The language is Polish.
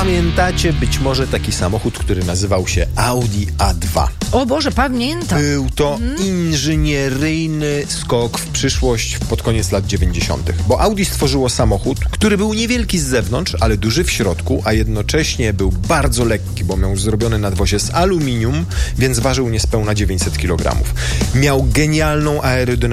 Pamiętacie być może taki samochód, który nazywał się Audi A2. O Boże, pamiętam. Był to inżynieryjny skok w przyszłość pod koniec lat 90. Bo Audi stworzyło samochód, który był niewielki z zewnątrz, ale duży w środku, a jednocześnie był bardzo lekki, bo miał zrobiony nadwozie z aluminium, więc ważył niespełna 900 kg. Miał genialną aerodynamikę